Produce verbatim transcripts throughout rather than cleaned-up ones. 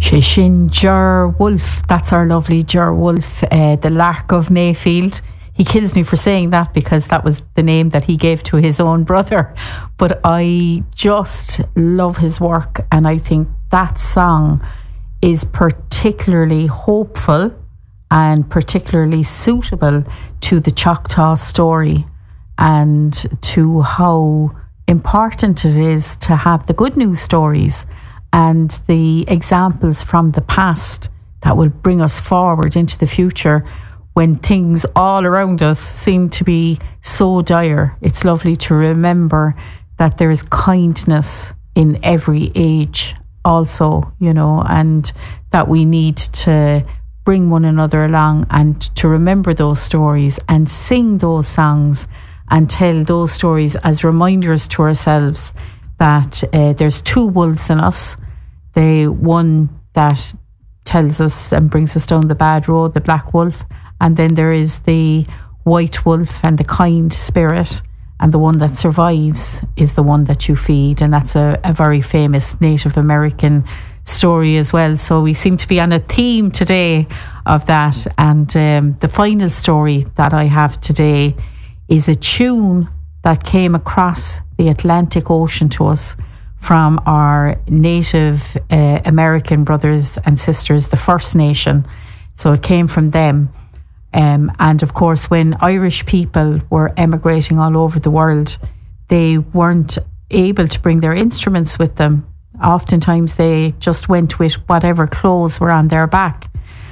Shin Ger Wolf, that's our lovely Ger Wolf, uh, the Lark of Mayfield. He kills me for saying that because that was the name that he gave to his own brother. But I just love his work, and I think that song is particularly hopeful and particularly suitable to the Choctaw story and to how important it is to have the good news stories and the examples from the past that will bring us forward into the future when things all around us seem to be so dire. It's lovely to remember that there is kindness in every age also, you know, and that we need to bring one another along and to remember those stories and sing those songs and tell those stories as reminders to ourselves that uh, there's two wolves in us. The one that tells us and brings us down the bad road, the black wolf, and then there is the white wolf and the kind spirit, and the one that survives is the one that you feed. And that's a, a very famous Native American story as well. So we seem to be on a theme today of that. And um, the final story that I have today is a tune that came across the Atlantic Ocean to us from our Native uh, American brothers and sisters, the First Nation. So it came from them. Um, and of course, when Irish people were emigrating all over the world, they weren't able to bring their instruments with them. Oftentimes they just went with whatever clothes were on their back.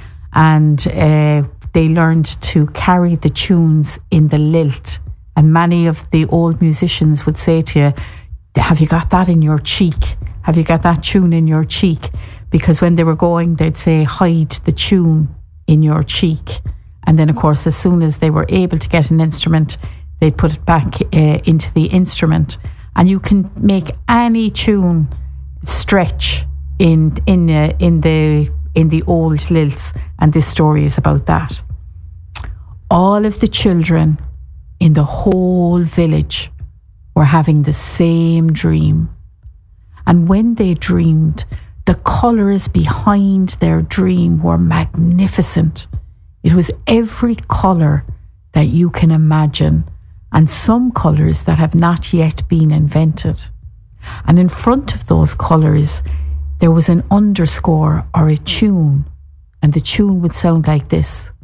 And uh, they learned to carry the tunes in the lilt. And many of the old musicians would say to you, have you got that in your cheek? Have you got that tune in your cheek? Because when they were going, they'd say, hide the tune in your cheek. And then, of course, as soon as they were able to get an instrument, they'd put it back uh, into the instrument. And you can make any tune stretch in in uh, in the in the old lilts, and this story is about that. All of the children in the whole village were having the same dream. And when they dreamed, the colours behind their dream were magnificent. It was every colour that you can imagine, and some colours that have not yet been invented. And in front of those colours, there was an underscore or a tune, and the tune would sound like this.